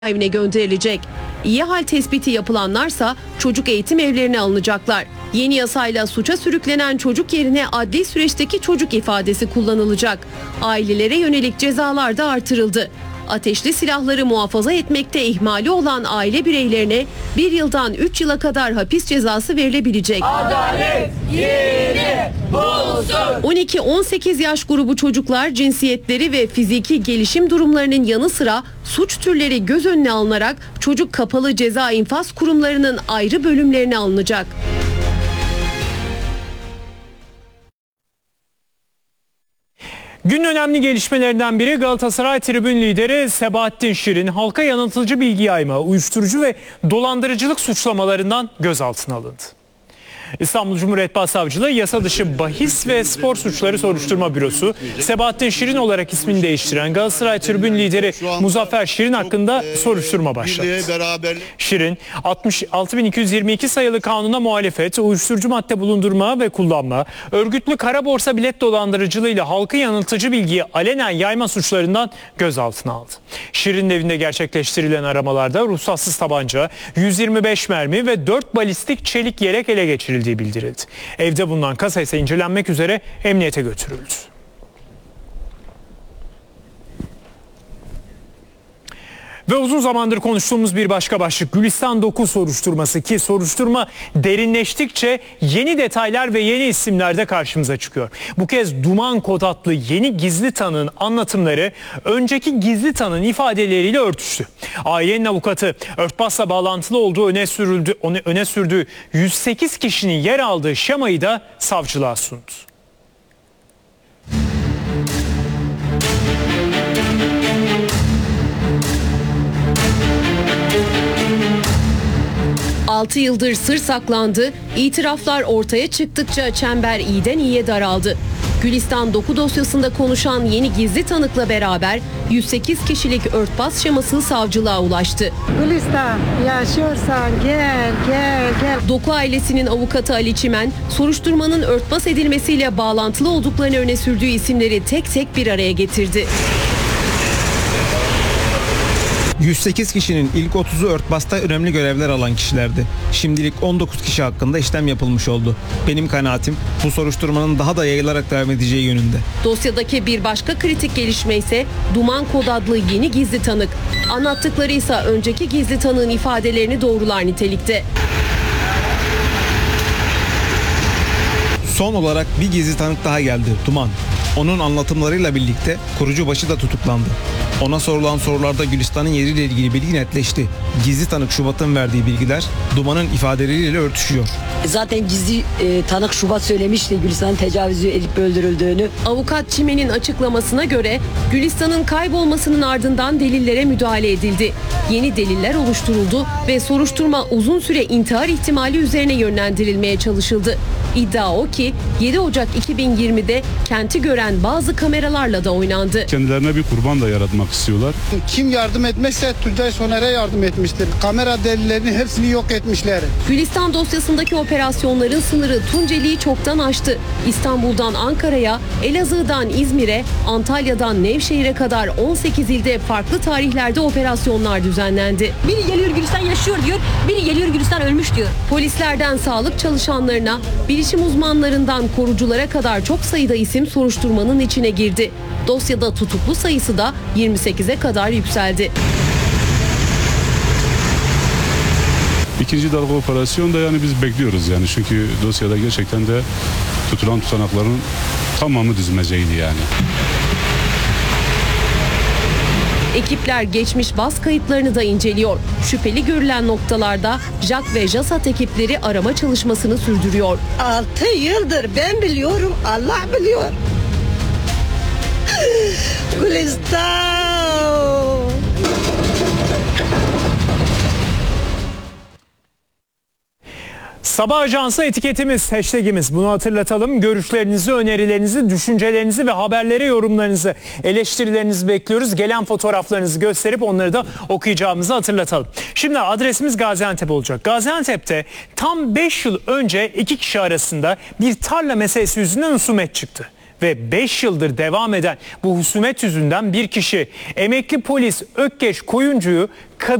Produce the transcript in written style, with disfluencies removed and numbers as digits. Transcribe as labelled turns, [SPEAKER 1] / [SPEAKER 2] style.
[SPEAKER 1] evine gönderilecek. İyi hal tespiti yapılanlarsa çocuk eğitim evlerine alınacaklar. Yeni yasayla suça sürüklenen çocuk yerine adli süreçteki çocuk ifadesi kullanılacak. Ailelere yönelik cezalar da artırıldı. Ateşli silahları muhafaza etmekte ihmali olan aile bireylerine 1 yıldan 3 yıla kadar hapis cezası verilebilecek.
[SPEAKER 2] Adalet yerini bulsun.
[SPEAKER 1] 12-18 yaş grubu çocuklar cinsiyetleri ve fiziki gelişim durumlarının yanı sıra suç türleri göz önüne alınarak çocuk kapalı ceza infaz kurumlarının ayrı bölümlerine alınacak.
[SPEAKER 3] Günün önemli gelişmelerinden biri Galatasaray tribün lideri Sebahattin Şirin halka yanıltıcı bilgi yayma, uyuşturucu ve dolandırıcılık suçlamalarından gözaltına alındı. İstanbul Cumhuriyet Başsavcılığı Yasa Dışı Bahis ve Spor Suçları Soruşturma Bürosu Sebahattin Şirin olarak ismini değiştiren Galatasaray tribün lideri Muzaffer Şirin hakkında soruşturma başlattı. Şirin 66.222 sayılı kanuna muhalefet, uyuşturucu madde bulundurma ve kullanma, örgütlü kara borsa bilet dolandırıcılığıyla halkı yanıltıcı bilgiyi alenen yayma suçlarından gözaltına aldı. Şirin'in evinde gerçekleştirilen aramalarda ruhsatsız tabanca, 125 mermi ve 4 balistik çelik yelek ele geçirildi bildirildi. Evde bulunan kasa ise incelenmek üzere emniyete götürüldü. Ve uzun zamandır konuştuğumuz bir başka başlık Gülistan 9 soruşturması, ki soruşturma derinleştikçe yeni detaylar ve yeni isimler de karşımıza çıkıyor. Bu kez Duman Kod adlı yeni gizli tanığın anlatımları önceki gizli tanığın ifadeleriyle örtüştü. Ailenin avukatı örtbasla bağlantılı olduğu öne sürdüğü 108 kişinin yer aldığı şemayı da savcılığa sundu.
[SPEAKER 1] Altı yıldır sır saklandı, itiraflar ortaya çıktıkça çember iyiden iyiye daraldı. Gülistan 9 dosyasında konuşan yeni gizli tanıkla beraber 108 kişilik örtbas şeması savcılığa ulaştı.
[SPEAKER 4] Gülistan, yaşıyorsan gel.
[SPEAKER 1] Doku ailesinin avukatı Ali Çimen, soruşturmanın örtbas edilmesiyle bağlantılı olduklarını öne sürdüğü isimleri tek tek bir araya getirdi.
[SPEAKER 5] 108 kişinin ilk 30'u örtbasta önemli görevler alan kişilerdi. Şimdilik 19 kişi hakkında işlem yapılmış oldu. Benim kanaatim bu soruşturmanın daha da yayılarak devam edeceği yönünde.
[SPEAKER 1] Dosyadaki bir başka kritik gelişme ise Duman Kod adlı yeni gizli tanık. Anlattıkları ise önceki gizli tanığın ifadelerini doğrular nitelikte.
[SPEAKER 5] Son olarak bir gizli tanık daha geldi, Duman. Onun anlatımlarıyla birlikte kurucu başı da tutuklandı. Ona sorulan sorularda Gülistan'ın yeriyle ilgili bilgi netleşti. Gizli tanık Şubat'ın verdiği bilgiler Duman'ın ifadeleriyle örtüşüyor.
[SPEAKER 6] Zaten gizli tanık Şubat söylemişti Gülistan'ın tecavüzü edip öldürüldüğünü.
[SPEAKER 1] Avukat Çimen'in açıklamasına göre Gülistan'ın kaybolmasının ardından delillere müdahale edildi. Yeni deliller oluşturuldu ve soruşturma uzun süre intihar ihtimali üzerine yönlendirilmeye çalışıldı. İddia o ki 7 Ocak 2020'de kenti gören bazı kameralarla da oynandı.
[SPEAKER 7] Kendilerine bir kurban da yaratmak istiyorlar.
[SPEAKER 8] Kim yardım etmezse Tuncay Soner'e yardım etmiştir. Kamera delillerini hepsini yok etmişler.
[SPEAKER 1] Gülistan dosyasındaki operasyonların sınırı Tunceli'yi çoktan aştı. İstanbul'dan Ankara'ya, Elazığ'dan İzmir'e, Antalya'dan Nevşehir'e kadar 18 ilde farklı tarihlerde operasyonlar düzenlendi.
[SPEAKER 6] Biri geliyor Gülistan yaşıyor diyor, biri geliyor Gülistan ölmüş diyor.
[SPEAKER 1] Polislerden sağlık çalışanlarına, bilişim uzmanlarından koruculara kadar çok sayıda isim soruşturmanın içine girdi. Dosyada tutuklu sayısı da 28'e kadar yükseldi.
[SPEAKER 7] İkinci dalga operasyon da yani biz bekliyoruz yani çünkü dosyada gerçekten de tutulan tutanakların tamamı dizmeceydi yani.
[SPEAKER 1] Ekipler geçmiş baz kayıtlarını da inceliyor. Şüpheli görülen noktalarda JAK ve JASAT ekipleri arama çalışmasını sürdürüyor.
[SPEAKER 4] 6 yıldır ben biliyorum, Allah biliyor. Gülistan.
[SPEAKER 3] Sabah Ajansı etiketimiz, hashtagimiz. Bunu hatırlatalım. Görüşlerinizi, önerilerinizi, düşüncelerinizi ve haberlere yorumlarınızı, eleştirilerinizi bekliyoruz. Gelen fotoğraflarınızı gösterip onları da okuyacağımızı hatırlatalım. Şimdi adresimiz Gaziantep olacak. Gaziantep'te tam 5 yıl önce iki kişi arasında bir tarla meselesi yüzünden husumet çıktı. Ve 5 yıldır devam eden bu husumet yüzünden bir kişi emekli polis Ökkeş Koyuncu'yu